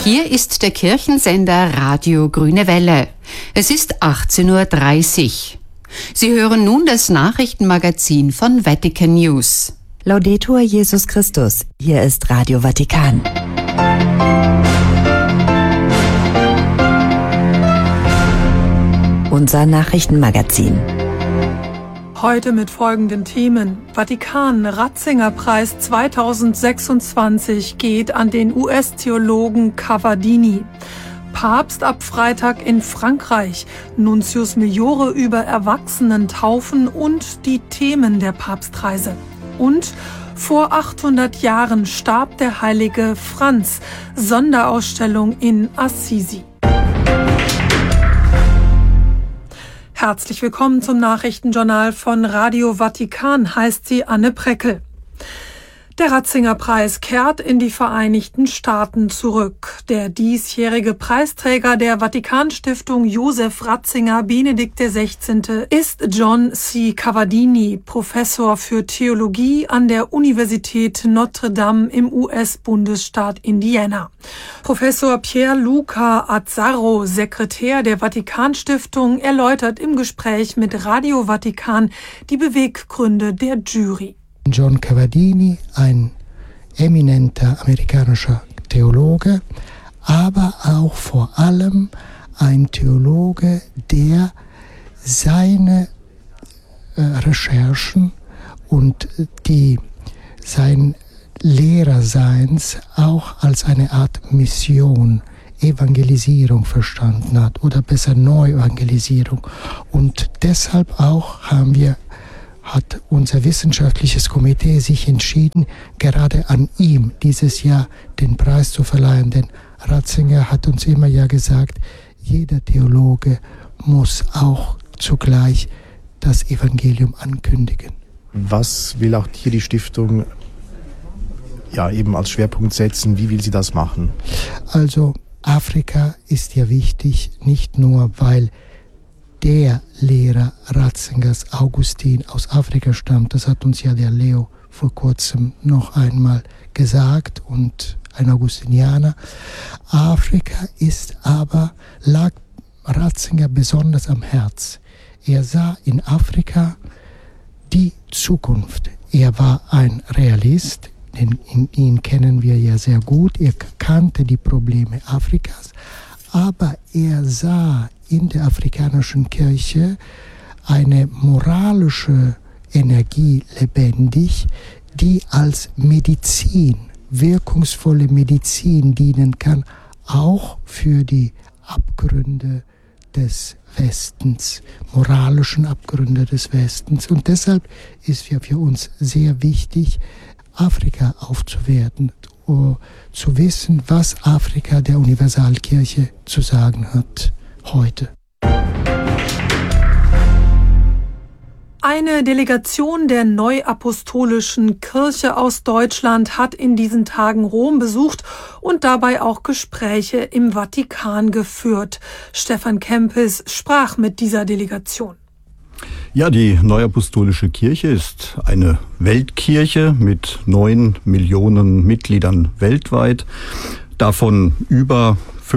Hier ist der Kirchensender Radio Grüne Welle. Es ist 18:30 Uhr. Sie hören nun das Nachrichtenmagazin von Vatican News. Laudetur Jesus Christus. Hier ist Radio Vatikan. Unser Nachrichtenmagazin. Heute mit folgenden Themen. Vatikan-Ratzinger-Preis 2026 geht an den US-Theologen Cavadini. Papst ab Freitag in Frankreich. Nuntius Majore über Erwachsenentaufen und die Themen der Papstreise. Und vor 800 Jahren starb der heilige Franz. Sonderausstellung in Assisi. Herzlich willkommen zum Nachrichtenjournal von Radio Vatikan, heißt sie Anne Preckel. Der Ratzinger-Preis kehrt in die Vereinigten Staaten zurück. Der diesjährige Preisträger der Vatikanstiftung Josef Ratzinger Benedikt XVI. Ist John C. Cavadini, Professor für Theologie an der Universität Notre Dame im US-Bundesstaat Indiana. Professor Pierluca Azzaro, Sekretär der Vatikanstiftung, erläutert im Gespräch mit Radio Vatikan die Beweggründe der Jury. John Cavadini, ein eminenter amerikanischer Theologe, aber auch vor allem ein Theologe, der seine Recherchen und sein Lehrerseins auch als eine Art Mission, Evangelisierung verstanden hat oder besser Neuevangelisierung. Und deshalb auch hat unser wissenschaftliches Komitee sich entschieden, gerade an ihm dieses Jahr den Preis zu verleihen. Denn Ratzinger hat uns immer ja gesagt, jeder Theologe muss auch zugleich das Evangelium ankündigen. Was will auch hier die Stiftung eben als Schwerpunkt setzen? Wie will sie das machen? Also Afrika ist ja wichtig, nicht nur weil der Lehrer Ratzingers, Augustin, aus Afrika stammt. Das hat uns ja der Leo vor kurzem noch einmal gesagt, und ein Augustinianer. Afrika lag Ratzinger besonders am Herz. Er sah in Afrika die Zukunft. Er war ein Realist, denn ihn kennen wir ja sehr gut. Er kannte die Probleme Afrikas, aber er sah in der afrikanischen Kirche eine moralische Energie lebendig, die als Medizin, wirkungsvolle Medizin dienen kann, auch für die Abgründe des Westens, moralischen Abgründe des Westens. Und deshalb ist für uns sehr wichtig, Afrika aufzuwerten, zu wissen, was Afrika der Universalkirche zu sagen hat heute. Eine Delegation der Neuapostolischen Kirche aus Deutschland hat in diesen Tagen Rom besucht und dabei auch Gespräche im Vatikan geführt. Stefan Kempis sprach mit dieser Delegation. Ja, die Neuapostolische Kirche ist eine Weltkirche mit 9 Millionen Mitgliedern weltweit, davon über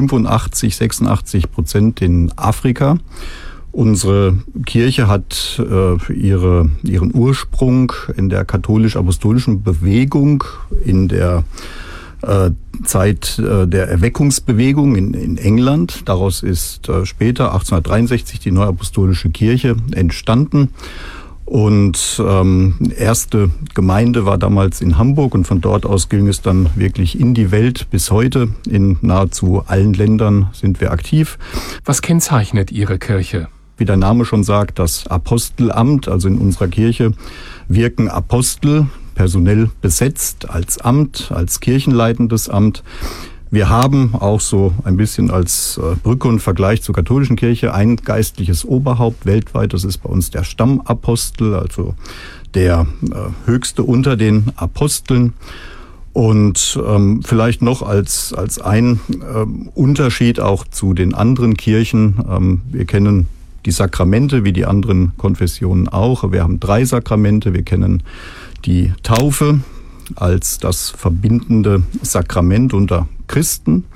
86% in Afrika. Unsere Kirche hat ihren Ursprung in der katholisch-apostolischen Bewegung, in der Zeit der Erweckungsbewegung in England. Daraus ist später 1863 die Neuapostolische Kirche entstanden. Und erste Gemeinde war damals in Hamburg, und von dort aus ging es dann wirklich in die Welt. Bis heute in nahezu allen Ländern sind wir aktiv. Was kennzeichnet Ihre Kirche? Wie der Name schon sagt, das Apostelamt, also in unserer Kirche wirken Apostel, personell besetzt als Amt, als kirchenleitendes Amt. Wir haben auch so ein bisschen als Brücke und Vergleich zur katholischen Kirche ein geistliches Oberhaupt weltweit. Das ist bei uns der Stammapostel, also der höchste unter den Aposteln. Und vielleicht noch als ein Unterschied auch zu den anderen Kirchen. Wir kennen die Sakramente wie die anderen Konfessionen auch. Wir haben 3 Sakramente. Wir kennen die Taufe als das verbindende Sakrament unter Christen.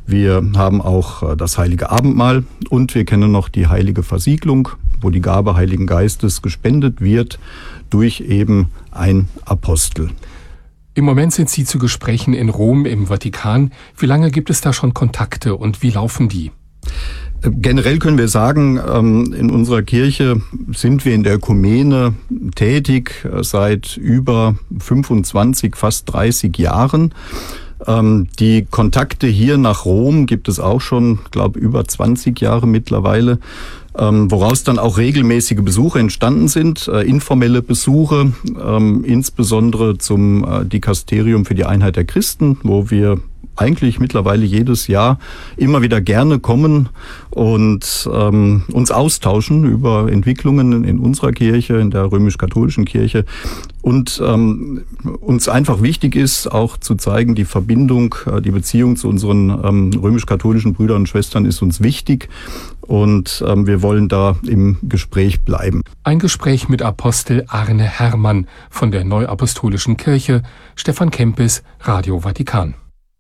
Wir haben auch das Heilige Abendmahl und wir kennen noch die Heilige Versiegelung, wo die Gabe Heiligen Geistes gespendet wird durch eben ein Apostel. Im Moment sind Sie zu Gesprächen in Rom im Vatikan. Wie lange gibt es da schon Kontakte und wie laufen die? Generell können wir sagen, in unserer Kirche sind wir in der Ökumene tätig seit über 25, fast 30 Jahren. Die Kontakte hier nach Rom gibt es auch schon, glaube über 20 Jahre mittlerweile, woraus dann auch regelmäßige Besuche entstanden sind, informelle Besuche, insbesondere zum Dikasterium für die Einheit der Christen, wo wir eigentlich mittlerweile jedes Jahr immer wieder gerne kommen und uns austauschen über Entwicklungen in unserer Kirche, in der römisch-katholischen Kirche. Und uns einfach wichtig ist, auch zu zeigen, die Verbindung, die Beziehung zu unseren römisch-katholischen Brüdern und Schwestern ist uns wichtig. Und wir wollen da im Gespräch bleiben. Ein Gespräch mit Apostel Arne Herrmann von der Neuapostolischen Kirche, Stefan Kempis, Radio Vatikan.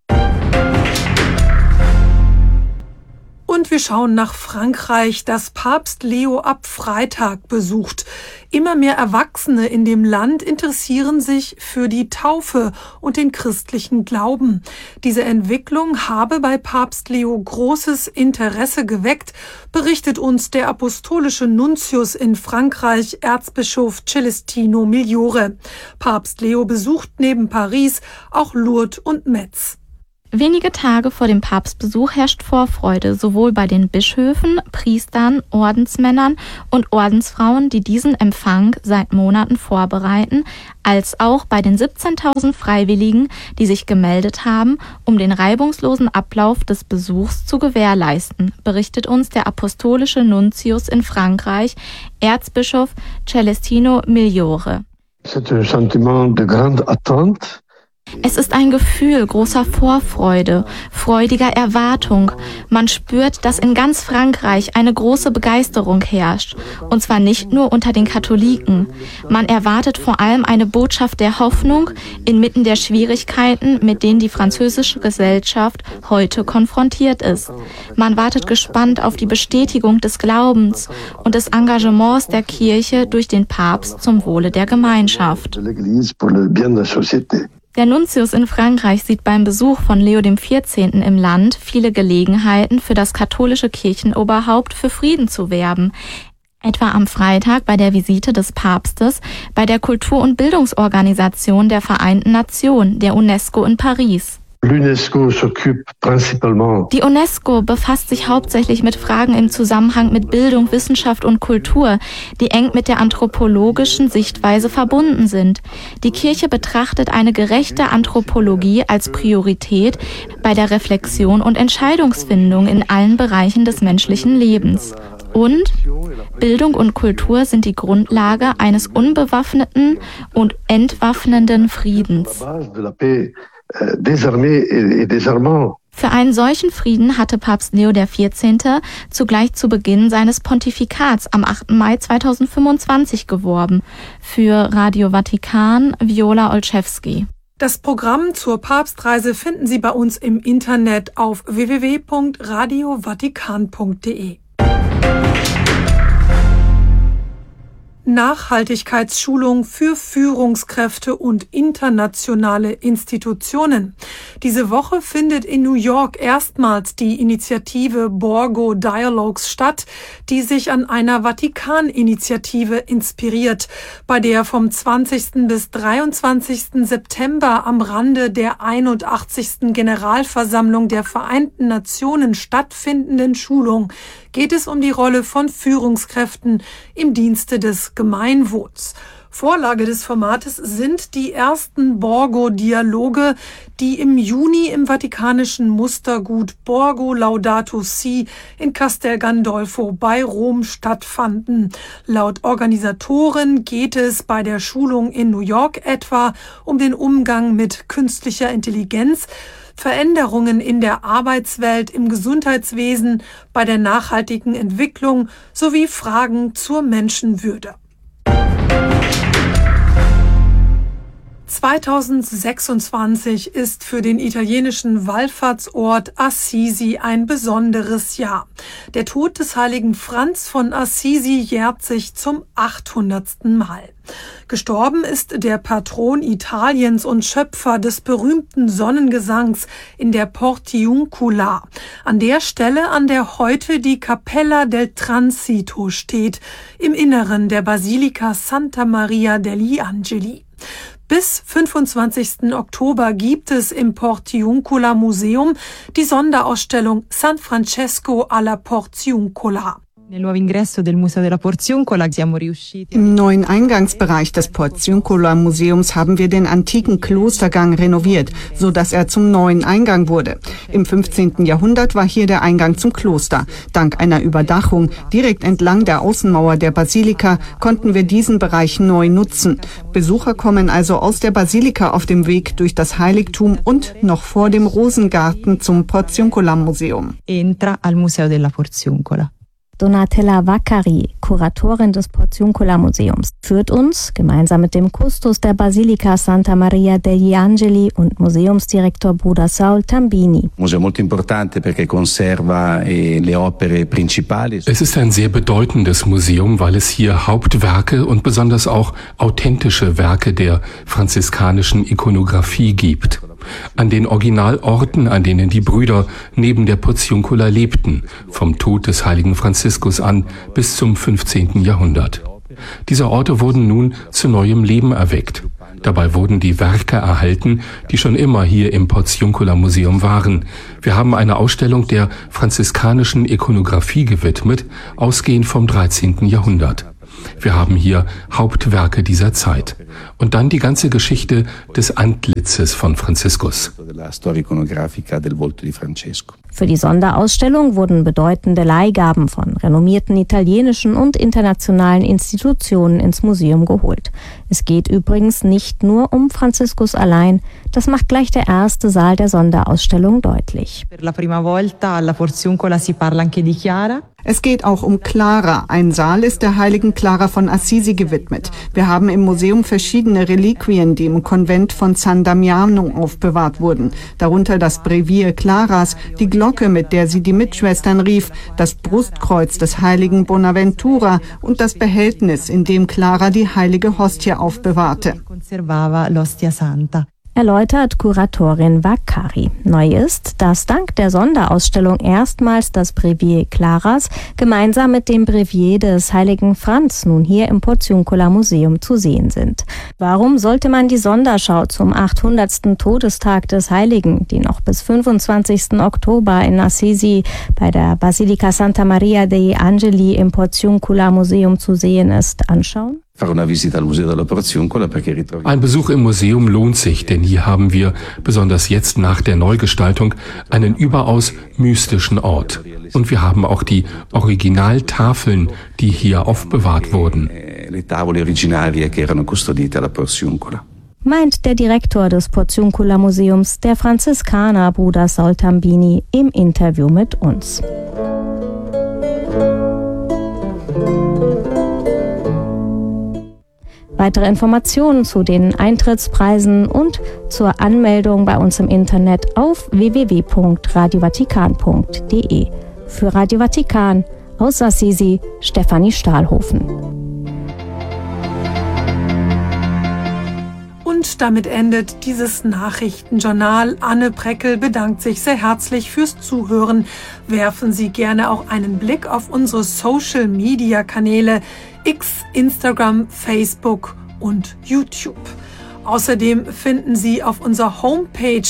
Und wir schauen nach Frankreich, das Papst Leo ab Freitag besucht. Immer mehr Erwachsene in dem Land interessieren sich für die Taufe und den christlichen Glauben. Diese Entwicklung habe bei Papst Leo großes Interesse geweckt, berichtet uns der apostolische Nuntius in Frankreich, Erzbischof Celestino Migliore. Papst Leo besucht neben Paris auch Lourdes und Metz. Wenige Tage vor dem Papstbesuch herrscht Vorfreude, sowohl bei den Bischöfen, Priestern, Ordensmännern und Ordensfrauen, die diesen Empfang seit Monaten vorbereiten, als auch bei den 17.000 Freiwilligen, die sich gemeldet haben, um den reibungslosen Ablauf des Besuchs zu gewährleisten, berichtet uns der apostolische Nuntius in Frankreich, Erzbischof Celestino Migliore. C'est un sentiment de grande attente. Es ist ein Gefühl großer Vorfreude, freudiger Erwartung. Man spürt, dass in ganz Frankreich eine große Begeisterung herrscht. Und zwar nicht nur unter den Katholiken. Man erwartet vor allem eine Botschaft der Hoffnung inmitten der Schwierigkeiten, mit denen die französische Gesellschaft heute konfrontiert ist. Man wartet gespannt auf die Bestätigung des Glaubens und des Engagements der Kirche durch den Papst zum Wohle der Gemeinschaft. Der Nuntius in Frankreich sieht beim Besuch von Leo XIV. Im Land viele Gelegenheiten für das katholische Kirchenoberhaupt für Frieden zu werben. Etwa am Freitag bei der Visite des Papstes bei der Kultur- und Bildungsorganisation der Vereinten Nationen, der UNESCO in Paris. Die UNESCO befasst sich hauptsächlich mit Fragen im Zusammenhang mit Bildung, Wissenschaft und Kultur, die eng mit der anthropologischen Sichtweise verbunden sind. Die Kirche betrachtet eine gerechte Anthropologie als Priorität bei der Reflexion und Entscheidungsfindung in allen Bereichen des menschlichen Lebens. Und Bildung und Kultur sind die Grundlage eines unbewaffneten und entwaffnenden Friedens. Für einen solchen Frieden hatte Papst Leo XIV. Zugleich zu Beginn seines Pontifikats am 8. Mai 2025 geworben. Für Radio Vatikan, Viola Olszewski. Das Programm zur Papstreise finden Sie bei uns im Internet auf www.radiovatikan.de. Nachhaltigkeitsschulung für Führungskräfte und internationale Institutionen. Diese Woche findet in New York erstmals die Initiative Borgo Dialogues statt, die sich an einer Vatikan-Initiative inspiriert, bei der vom 20. bis 23. September am Rande der 81. Generalversammlung der Vereinten Nationen stattfindenden Schulung geht es um die Rolle von Führungskräften im Dienste des Gemeinwohls. Vorlage des Formates sind die ersten Borgo-Dialoge, die im Juni im vatikanischen Mustergut Borgo Laudato Si in Castel Gandolfo bei Rom stattfanden. Laut Organisatoren geht es bei der Schulung in New York etwa um den Umgang mit künstlicher Intelligenz, Veränderungen in der Arbeitswelt, im Gesundheitswesen, bei der nachhaltigen Entwicklung sowie Fragen zur Menschenwürde. 2026 ist für den italienischen Wallfahrtsort Assisi ein besonderes Jahr. Der Tod des heiligen Franz von Assisi jährt sich zum 800. Mal. Gestorben ist der Patron Italiens und Schöpfer des berühmten Sonnengesangs in der Portiuncula, an der Stelle, an der heute die Cappella del Transito steht, im Inneren der Basilika Santa Maria degli Angeli. Bis 25. Oktober gibt es im Portiuncula Museum die Sonderausstellung San Francesco alla Portiuncula. Im neuen Eingangsbereich des Portiuncula Museums haben wir den antiken Klostergang renoviert, so dass er zum neuen Eingang wurde. Im 15. Jahrhundert war hier der Eingang zum Kloster. Dank einer Überdachung direkt entlang der Außenmauer der Basilika konnten wir diesen Bereich neu nutzen. Besucher kommen also aus der Basilika auf dem Weg durch das Heiligtum und noch vor dem Rosengarten zum Portiuncula Museum. Entra al Museo della Portiuncula. Donatella Vaccari, Kuratorin des Portiuncula Museums, führt uns, gemeinsam mit dem Kustos der Basilika Santa Maria degli Angeli und Museumsdirektor Bruder Saul Tambini. Es ist ein sehr bedeutendes Museum, weil es hier Hauptwerke und besonders auch authentische Werke der franziskanischen Ikonographie gibt. An den Originalorten, an denen die Brüder neben der Portiuncula lebten, vom Tod des heiligen Franziskus an bis zum 15. Jahrhundert. Diese Orte wurden nun zu neuem Leben erweckt. Dabei wurden die Werke erhalten, die schon immer hier im Portiuncula Museum waren. Wir haben eine Ausstellung der franziskanischen Ikonographie gewidmet, ausgehend vom 13. Jahrhundert. Wir haben hier Hauptwerke dieser Zeit. Und dann die ganze Geschichte des Antlitzes von Franziskus. Für die Sonderausstellung wurden bedeutende Leihgaben von renommierten italienischen und internationalen Institutionen ins Museum geholt. Es geht übrigens nicht nur um Franziskus allein, das macht gleich der erste Saal der Sonderausstellung deutlich. Es geht auch um Clara. Ein Saal ist der heiligen Clara von Assisi gewidmet. Wir haben im Museum verschiedene Reliquien, die im Konvent von San Damiano aufbewahrt wurden. Darunter das Brevier Claras, die Glocke, mit der sie die Mitschwestern rief, das Brustkreuz des heiligen Bonaventura und das Behältnis, in dem Clara die heilige Hostie aufbewahrte. Erläutert Kuratorin Vaccari. Neu ist, dass dank der Sonderausstellung erstmals das Brevier Claras gemeinsam mit dem Brevier des heiligen Franz nun hier im Portiuncula Museum zu sehen sind. Warum sollte man die Sonderschau zum 800. Todestag des Heiligen, die noch bis 25. Oktober in Assisi bei der Basilika Santa Maria degli Angeli im Portiuncula Museum zu sehen ist, anschauen? Ein Besuch im Museum lohnt sich, denn hier haben wir, besonders jetzt nach der Neugestaltung, einen überaus mystischen Ort. Und wir haben auch die Originaltafeln, die hier aufbewahrt wurden. Meint der Direktor des Portiuncula Museums, der Franziskaner Bruder Saul Tambini, im Interview mit uns. Weitere Informationen zu den Eintrittspreisen und zur Anmeldung bei uns im Internet auf www.radiovatikan.de. Für Radio Vatikan aus Assisi, Stefanie Stahlhofen. Und damit endet dieses Nachrichtenjournal. Anne Preckel bedankt sich sehr herzlich fürs Zuhören. Werfen Sie gerne auch einen Blick auf unsere Social-Media-Kanäle X, Instagram, Facebook und YouTube. Außerdem finden Sie auf unserer Homepage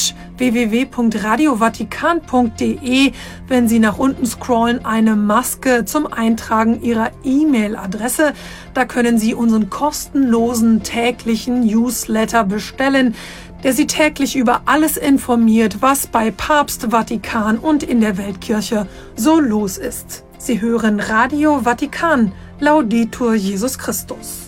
www.radiovatikan.de, wenn Sie nach unten scrollen, eine Maske zum Eintragen Ihrer E-Mail-Adresse. Da können Sie unseren kostenlosen täglichen Newsletter bestellen, der Sie täglich über alles informiert, was bei Papst, Vatikan und in der Weltkirche so los ist. Sie hören Radio Vatikan. Laudetur Jesus Christus.